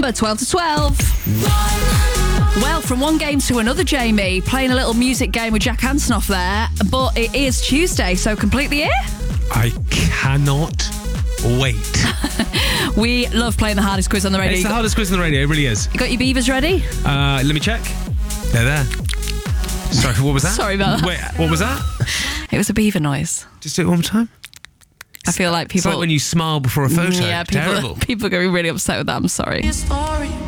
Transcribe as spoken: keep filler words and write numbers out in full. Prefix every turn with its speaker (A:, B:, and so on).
A: number, twelve to twelve. Well, from one game to another, Jamie, playing a little music game with Jack Antonoff there, but it is Tuesday, so complete the year.
B: I cannot wait.
A: We love playing the hardest quiz on the radio.
B: It's the hardest quiz on the radio, it really is.
A: You got your beavers ready?
B: Uh, let me check. They're there. Sorry, what was that?
A: Sorry about that.
B: Wait, what was that?
A: It was a beaver noise.
B: Just do it one more time.
A: I feel like people...
B: It's like when you smile before a photo.
A: Yeah, people,
B: Terrible.
A: people are going to be really upset with that. I'm sorry.